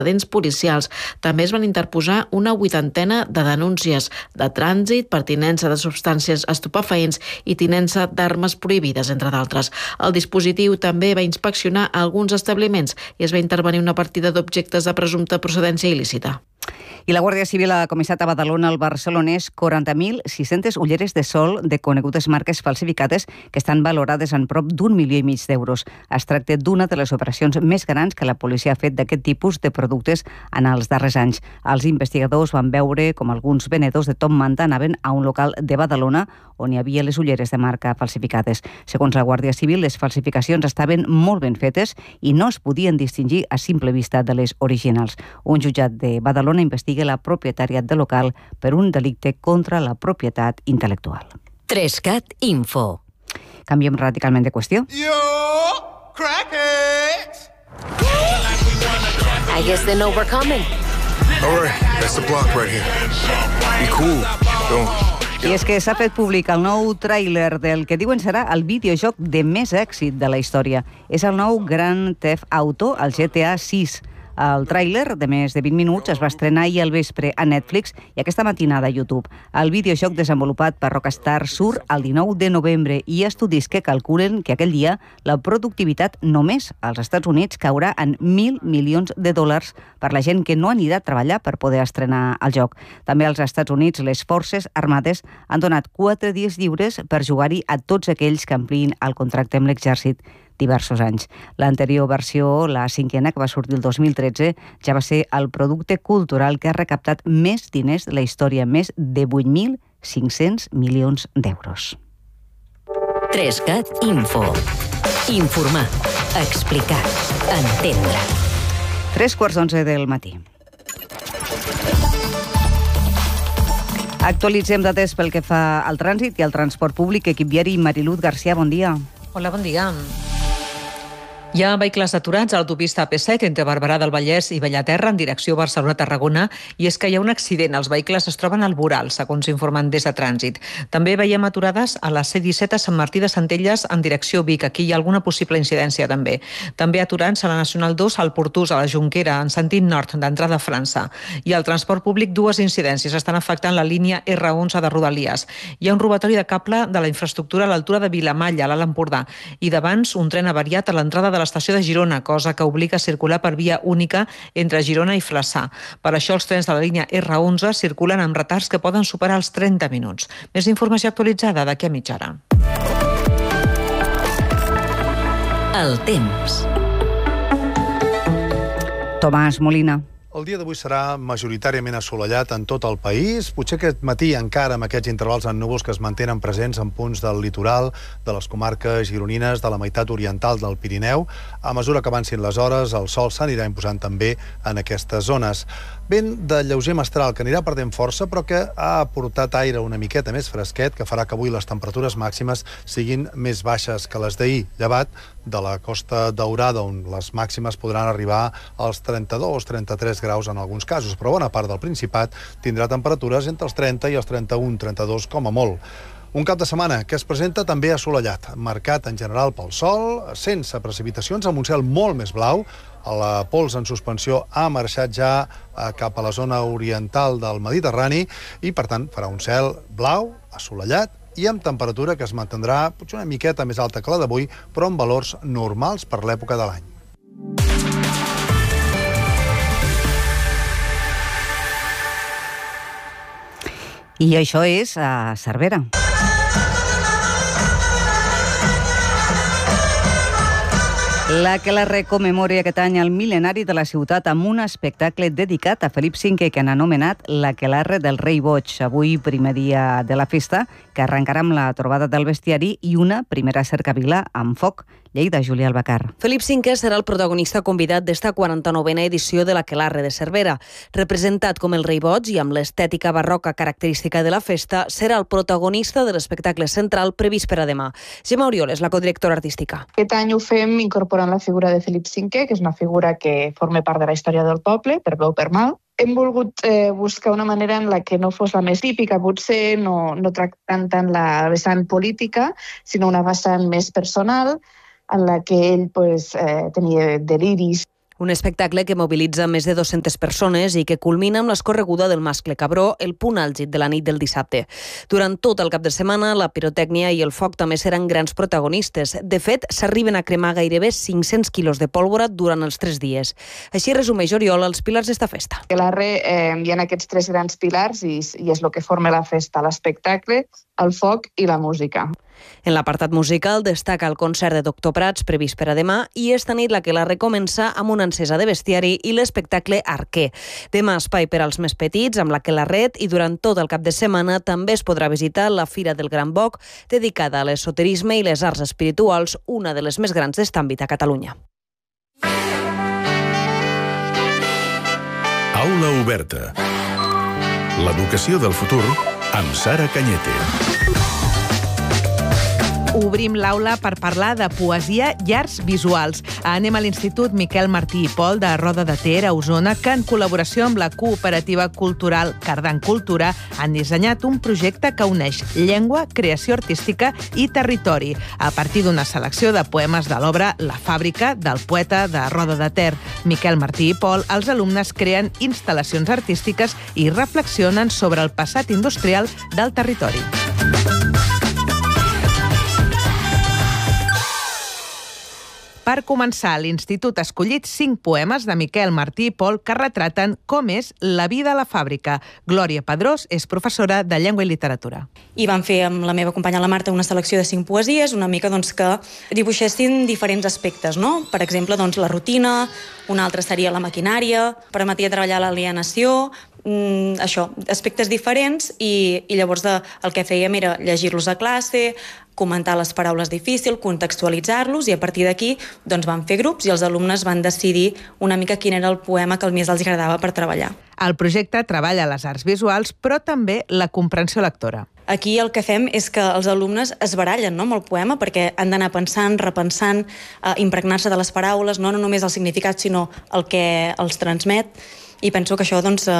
expedients policials. També es van interposar una 80ena de denúncies de trànsit, pertinença de substàncies estupefaents i tinença d'armes prohibides, entre d'altres. El dispositiu també va inspeccionar alguns establiments i es va intervenir una partida d'objectes de presumpta procedència il·lícita. I la Guàrdia Civil ha comissat a Badalona, al barcelonès, 40.600 ulleres de sol de conegudes marques falsificades que estan valorades en prop d'1,5 milió d'euros. Es tracta d'una de les operacions més grans que la policia ha fet d'aquest tipus de productes en els darrers anys. Els investigadors van veure com alguns venedors de top manta anaven a un local de Badalona on hi havia les ulleres de marca falsificades. Segons la Guàrdia Civil, les falsificacions estaven molt ben fetes i no es podien distingir a simple vista de les originals. Un jutjat de Badalona investiga la propietària del local per un delicte contra la propietat intel·lectual. 3CAT Info. Canviem radicalment de qüestió. I guess they know we're coming. All right, that's the block right here. Be cool. I és que s'ha fet públic el nou tràiler del que diuen serà el videojoc de més èxit de la història. És el nou Grand Theft Auto, el GTA 6. El tràiler, de més de 20 minuts, es va estrenar ahir al vespre a Netflix i aquesta matinada a YouTube. El videojoc desenvolupat per Rockstar surt el 19 de novembre i estudis que calculen que aquell dia la productivitat només als Estats Units caurà en $1.000 milions per la gent que no anirà a treballar per poder estrenar el joc. També als Estats Units les forces armades han donat 4 dies lliures per jugar-hi a tots aquells que ampliïn el contracte amb l'exèrcit diversos anys. L'anterior versió, la 5ena, que va sortir el 2013, ja va ser el producte cultural que ha recaptat més diners de la història, més de 8.500 milions d'euros. 3CAT Info. Informar, explicar, entendre. 3:15 del matí. Actualitzem dades pel que fa al trànsit i al transport públic. Equip viari, Mariluz García, bon dia. Hola, bon dia. Hi ha vehicles aturats a l'autopista AP7 entre Barberà del Vallès i Bellaterra en direcció Barcelona-Tarragona i és que hi ha un accident. Els vehicles es troben al voral, segons informen des de Trànsit. També veiem aturades a la C-17 a Sant Martí de Centelles en direcció Vic. Aquí hi ha alguna possible incidència també. També aturats a la Nacional 2 al Portús, a la Jonquera, en sentit nord, d'entrada a França. I al transport públic, 2 incidències estan afectant la línia R11 de Rodalies. Hi ha un robatori de cable de la infraestructura a l'altura de Vilamalla, a l'Alt Empordà. I d'abans, un tren avariat a l'entrada de l'estació de Girona, cosa que obliga a circular per via única entre Girona i Flaçà. Per això els trens de la línia R11 circulen amb retards que poden superar els 30 minuts. Més informació actualitzada d'aquí a mitja hora. El temps. Tomàs Molina. El dia d'avui serà majoritàriament assolellat en tot el país. Potser aquest matí encara amb aquests intervals en núvols que es mantenen presents en punts del litoral, de les comarques gironines, de la meitat oriental del Pirineu. A mesura que avancin les hores, el sol s'anirà imposant també en aquestes zones. Vent de lleuger mestral que anirà perdent força, però que ha aportat aire una miqueta més fresquet, que farà que avui les temperatures màximes siguin més baixes que les d'ahir, llevat de la Costa Daurada, on les màximes podran arribar als 32-33 graus en alguns casos, però bona part del Principat tindrà temperatures entre els 30 i els 31-32 com a molt. Un cap de setmana que es presenta també assolellat, marcat en general pel sol, sense precipitacions, amb un cel molt més blau. La pols en suspensió ha marxat ja cap a la zona oriental del Mediterrani i, per tant, farà un cel blau, assolellat, i amb temperatura que es mantindrà potser una miqueta més alta que la d'avui, però amb valors normals per l'època de l'any. I això és a Cervera. L'Aquelarre commemora aquest any el mil·lenari de la ciutat amb un espectacle dedicat a Felip V que han anomenat l'Aquelarre del Rei Boig. Avui, primer dia de la festa, que arrencarà amb la trobada del bestiari i una primera cercavila amb foc. Lleida, Júlia Albacar. Felip V serà el protagonista convidat d'esta 49a edició de l'Aquelarre de Cervera. Representat com el Rei Boig i amb l'estètica barroca característica de la festa, serà el protagonista de l'espectacle central previst per a demà. Gemma Oriol és la codirectora artística. Aquest any ho fem incorporant la figura de Felip V, que és una figura que forma part de la història del poble, per bé o per mal. Hem volgut buscar una manera en la que no fos la més típica, potser no tractant tant la vessant política, sinó una vessant més personal, en la que ell tenia deliris. Un espectacle que mobilitza més de 200 persones i que culmina amb l'escorreguda del mascle cabró, el punt àlgid de la nit del dissabte. Durant tot el cap de setmana, la pirotècnia i el foc també seran grans protagonistes. De fet, s'arriben a cremar gairebé 500 quilos de pólvora durant els 3 dies. Així resumeix Oriol els pilars d'esta festa. A l'Arre hi ha aquests 3 grans pilars i és el que forma la festa, l'espectacle, el foc i la música. En l'apartat musical destaca el concert de Doctor Prats previst per a demà i esta nit la que la recomença amb una encesa de bestiari i l'espectacle Arquer. Demà espai per als més petits amb la que la red i durant tot el cap de setmana també es podrà visitar la Fira del Gran Boc dedicada a l'esoterisme i les arts espirituals, una de les més grans d'est àmbit a Catalunya. Aula oberta. L'educació del futur amb Sara Cañete. Obrim l'aula per parlar de poesia i arts visuals. Anem a l'Institut Miquel Martí i Pol de Roda de Ter, a Osona, que en col·laboració amb la cooperativa cultural Cardan Cultura han dissenyat un projecte que uneix llengua, creació artística i territori, a partir d'una selecció de poemes de l'obra La fàbrica, del poeta de Roda de Ter. Miquel Martí i Pol, els alumnes creen instal·lacions artístiques i reflexionen sobre el passat industrial del territori. Per començar, l'Institut ha escollit 5 poemes de Miquel Martí i Pol que retraten com és la vida a la fàbrica. Glòria Pedrós és professora de Llengua i Literatura. I vam fer amb la meva companya la Marta una selecció de 5 poesies, una mica que dibuixessin diferents aspectes, no? Per exemple, la rutina, una altra seria la maquinària, permetia treballar l'alienació, això, aspectes diferents i llavors el que fèiem era llegir-los a classe, comentar les paraules difícils, contextualitzar-los i a partir d'aquí vam fer grups i els alumnes van decidir una mica quin era el poema que més els agradava per treballar. El projecte treballa les arts visuals però també la comprensió lectora. Aquí el que fem és que els alumnes es barallen amb el poema perquè han d'anar pensant, repensant, impregnar-se de les paraules, no només el significat sinó el que els transmet. I penso que això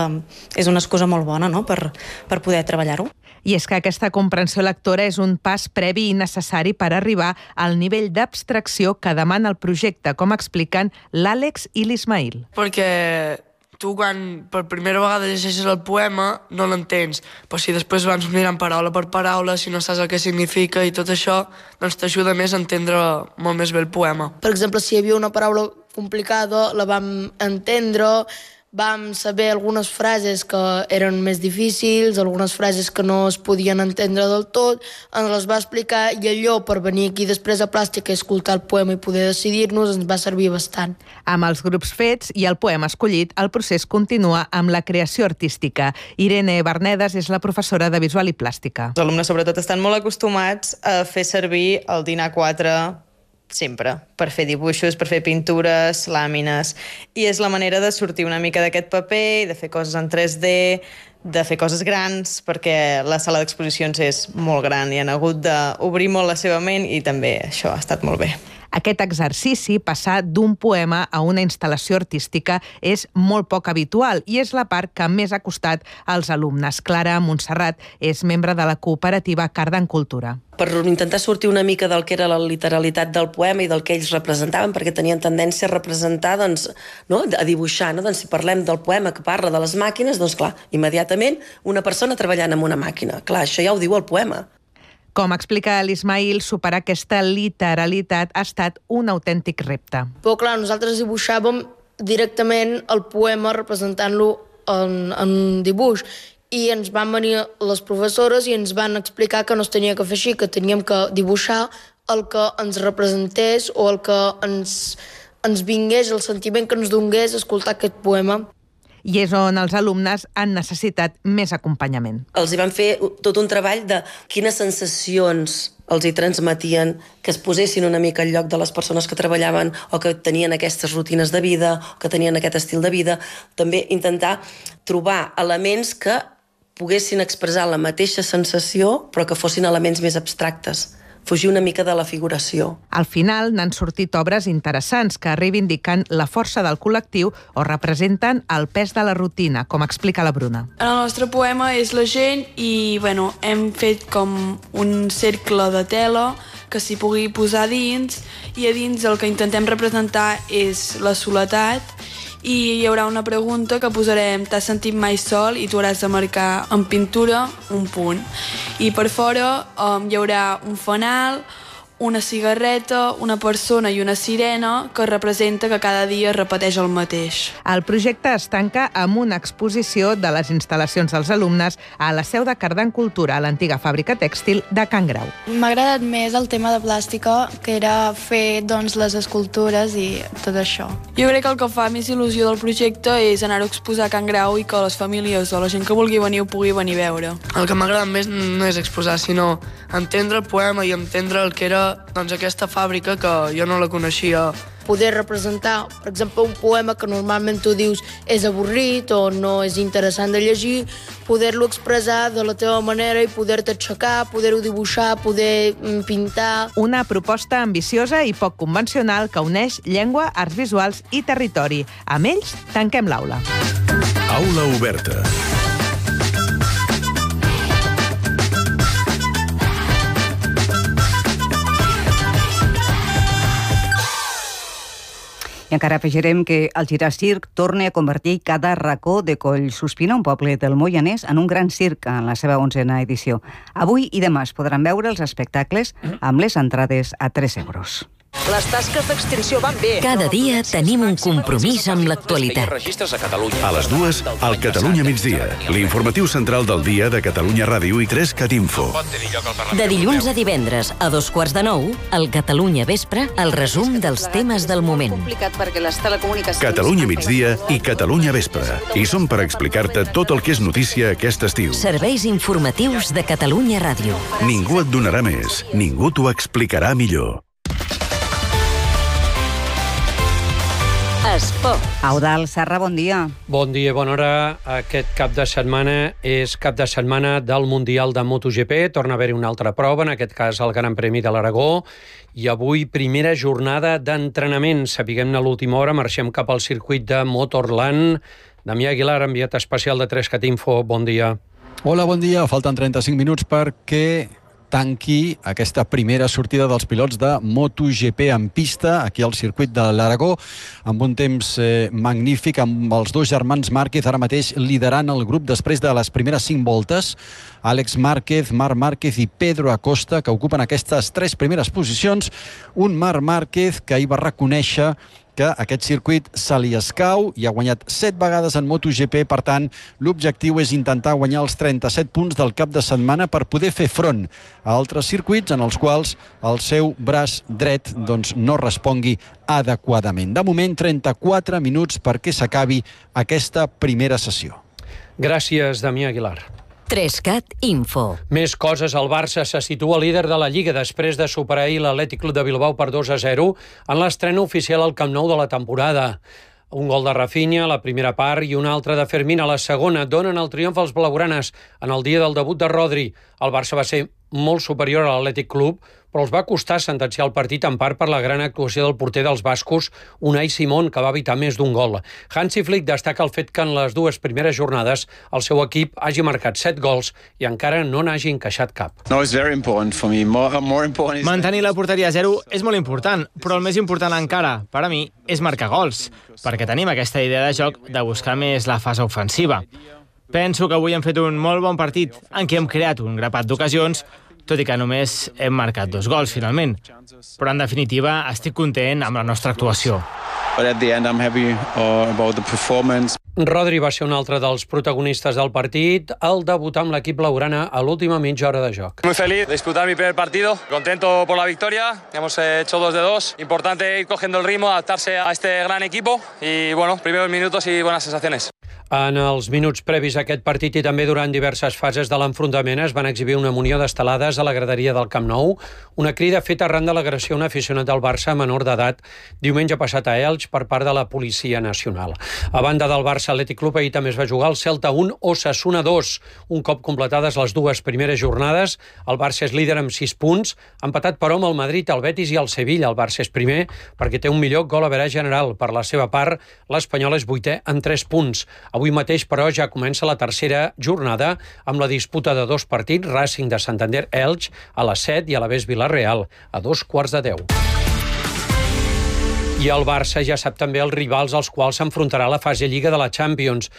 és una excusa molt bona per poder treballar-ho. I és que aquesta comprensió lectora és un pas previ i necessari per arribar al nivell d'abstracció que demana el projecte, com expliquen l'Àlex i l'Ismail. Perquè tu quan per primera vegada llegeixes el poema no l'entens, però si després vas mirant paraula per paraula, si no saps el que significa i tot això, doncs t'ajuda més a entendre molt més bé el poema. Per exemple, si hi havia una paraula complicada, la vam entendre, vam saber algunes frases que eren més difícils, algunes frases que no es podien entendre del tot, ens les va explicar i allò per venir aquí després a Plàstica i escoltar el poema i poder decidir-nos ens va servir bastant. Amb els grups fets i el poema escollit, el procés continua amb la creació artística. Irene Bernedes és la professora de Visual i Plàstica. Els alumnes sobretot estan molt acostumats a fer servir el DIN A4 sempre, per fer dibuixos, per fer pintures, làmines, i és la manera de sortir una mica d'aquest paper i de fer coses en 3D, de fer coses grans, perquè la sala d'exposicions és molt gran i han hagut d'obrir molt la seva ment i també això ha estat molt bé. Aquest exercici, passar d'un poema a una instal·lació artística, és molt poc habitual i és la part que més ha costat als alumnes. Clara Montserrat és membre de la cooperativa Cardan Cultura. Per intentar sortir una mica del que era la literalitat del poema i del que ells representaven, perquè tenien tendència a representar, a dibuixar. Si parlem del poema que parla de les màquines, doncs clar, immediatament una persona treballant amb una màquina. Clar, això ja ho diu el poema. Com explica l'Ismail, superar aquesta literalitat ha estat un autèntic repte. Però clar, nosaltres dibuixàvem directament el poema representant-lo en dibuix i ens van venir les professores i ens van explicar que no es tenia que fer així, que teníem que dibuixar el que ens representés o el que ens vingués, el sentiment que ens donés escoltar aquest poema. I és on els alumnes han necessitat més acompanyament. Els hi van fer tot un treball de quines sensacions els hi transmetien, que es posessin una mica al lloc de les persones que treballaven o que tenien aquestes rutines de vida, o que tenien aquest estil de vida. També intentar trobar elements que poguessin expressar la mateixa sensació, però que fossin elements més abstractes. fugir una mica de la figuració. Al final n'han sortit obres interessants que reivindiquen la força del col·lectiu o representen el pes de la rutina, com explica la Bruna. El nostre poema és la gent i hem fet com un cercle de tela que s'hi pugui posar dins, i a dins el que intentem representar és la soledat, i hi haurà una pregunta que posarem: t'has sentit mai sol? I tu hauràs de marcar en pintura un punt. I per fora hi haurà un fanal, una cigarreta, una persona i una sirena que representa que cada dia repeteix el mateix. El projecte es tanca amb una exposició de les instal·lacions dels alumnes a la seu de Cardan Cultura, a l'antiga fàbrica tèxtil de Can Grau. M'ha agradat més el tema de plàstica, que era fer les escultures i tot això. Jo crec que el que fa més il·lusió del projecte és anar-ho a exposar a Can Grau i que les famílies o la gent que vulgui venir ho pugui venir a veure. El que m'agrada més no és exposar, sinó entendre el poema i entendre el que era aquesta fàbrica, que jo no la coneixia. Poder representar, per exemple, un poema que normalment tu dius és avorrit o no és interessant de llegir, poder-lo expressar de la teva manera i poder-te aixecar, poder-ho dibuixar, poder pintar. Una proposta ambiciosa i poc convencional que uneix llengua, arts visuals i territori. Amb ells, tanquem l'aula. Aula oberta. I encara afegirem que el Giracirc torna a convertir cada racó de Collsuspina, un poble del Moianès, en un gran circ en la seva 11a edició. Avui i demà es podran veure els espectacles amb les entrades a 3 euros. Les tasques d'extinció van bé. Cada dia tenim un compromís amb l'actualitat. A les 2, al Catalunya migdia, l'informatiu central del dia de Catalunya Ràdio i 3CAT Info. De dilluns a divendres, a 2:15, al Catalunya Vespre, el resum dels temes del moment. Catalunya migdia i Catalunya Vespre. I som per explicar-te tot el que és notícia aquest estiu. Serveis informatius de Catalunya Ràdio. Ningú et donarà més, ningú t'ho explicarà millor. Esport. Eudald Serra, bon dia. Bon dia, bona hora. Aquest cap de setmana és cap de setmana del Mundial de MotoGP. Torna a haver-hi una altra prova, en aquest cas el Gran Premi de l'Aragó. I avui, primera jornada d'entrenament. Sapiguem-ne a l'última hora, marxem cap al circuit de Motorland. Damià Aguilar, enviat especial de 3CAT Info. Bon dia. Hola, bon dia. Falten 35 minuts perquè tanqui aquesta primera sortida dels pilots de MotoGP en pista, aquí al circuit de l'Aragó, amb un temps magnífic, amb els dos germans Márquez ara mateix liderant el grup després de les primeres 5 voltes. Àlex Márquez, Marc Márquez i Pedro Acosta, que ocupen aquestes 3 primeres posicions. Un Marc Márquez que ahir va reconèixer que aquest circuit se li escau i ha guanyat 7 vegades en MotoGP. Per tant, l'objectiu és intentar guanyar els 37 punts del cap de setmana per poder fer front a altres circuits en els quals el seu braç dret no respongui adequadament. De moment, 34 minuts perquè s'acabi aquesta primera sessió. Gràcies, Damià Aguilar. 3CAT Info. Més coses, el Barça se situa líder de la Lliga després de superar ahir l'Atlètic Club de Bilbao per 2-0 en l'estrena oficial al Camp Nou de la temporada. Un gol de Rafinha a la primera part i un altre de Fermín a la segona donen el triomf als blaugranes en el dia del debut de Rodri. El Barça va ser molt superior a l'Atlètic Club, però els va costar sentenciar el partit en part per la gran actuació del porter dels bascos, Unai Simón, que va evitar més d'un gol. Hansi Flick destaca el fet que en les 2 primeres jornades el seu equip hagi marcat 7 gols i encara no n'hagi encaixat cap. Mantenir la porteria a 0 és molt important, però el més important encara, per a mi, és marcar gols, perquè tenim aquesta idea de joc de buscar més la fase ofensiva. Penso que avui hem fet un molt bon partit en què hem creat un grapat d'ocasions, tot i que només hem marcat 2 gols, finalment. Però, en definitiva, estic content amb la nostra actuació. Rodri va ser un altre dels protagonistes del partit al debutar amb l'equip blaugrana a l'última mitja hora de joc. Muy feliz de disputar mi primer partido, contento por la victoria, hemos hecho 2 de 2, importante ir cogiendo el ritmo, adaptarse a este gran equipo y bueno, primeros minutos y buenas sensaciones. En els minuts previs a aquest partit i també durant diverses fases de l'enfrontament es van exhibir una munió d'estelades a la graderia del Camp Nou, una crida feta arran de l'agressió a un aficionat del Barça menor d'edat diumenge passat a Elx per part de la Policia Nacional. A banda del Barça Atlètic Club, ahir també es va jugar el Celta 1, Osasuna 2. Un cop completades les dues primeres jornades, el Barça és líder amb 6 punts, empatat però amb el Madrid, el Betis i el Sevilla. El Barça és primer perquè té un millor gol average general. Per la seva part, l'Espanyol és vuitè amb 3 punts. Avui mateix, però, ja comença la tercera jornada amb la disputa de 2 partits, Racing de Santander-Elx a les 7 i a la Vés Villarreal a 9:15. I el Barça ja sap també els rivals als quals s'enfrontarà a la fase Lliga de la Champions.